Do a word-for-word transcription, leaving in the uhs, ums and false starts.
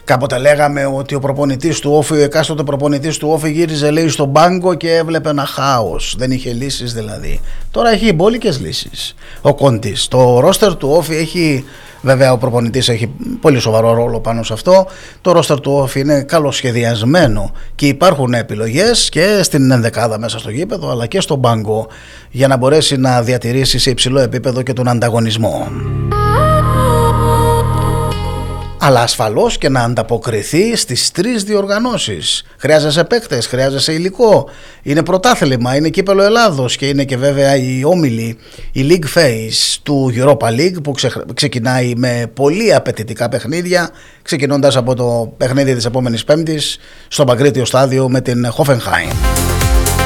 Κάποτε λέγαμε ότι ο προπονητής του Όφη, ο εκάστοτε προπονητής του Όφη γύριζε λέει στον πάγκο και έβλεπε ένα χάος. Δεν είχε λύσεις δηλαδή. Τώρα έχει μπόλικες λύσεις ο Κόντις. Το ρόστερ του Όφη έχει, βέβαια ο προπονητής έχει πολύ σοβαρό ρόλο πάνω σε αυτό. Το ρόστερ του Όφη είναι καλοσχεδιασμένο και υπάρχουν επιλογές και στην ενδεκάδα μέσα στο γήπεδο αλλά και στον πάγκο για να μπορέσει να διατηρήσει σε υψηλό επίπεδο και τον ανταγωνισμό. Αλλά ασφαλώς και να ανταποκριθεί στις τρεις διοργανώσεις. Χρειάζεσαι παίκτες, χρειάζεσαι υλικό. Είναι πρωτάθλημα, είναι κύπελλο Ελλάδος και είναι και βέβαια η όμιλη, η League Phase του Europa League που ξε, ξεκινάει με πολύ απαιτητικά παιχνίδια, ξεκινώντας από το παιχνίδι της επόμενης Πέμπτης στο Παγκρίτιο στάδιο με την Hoffenheim.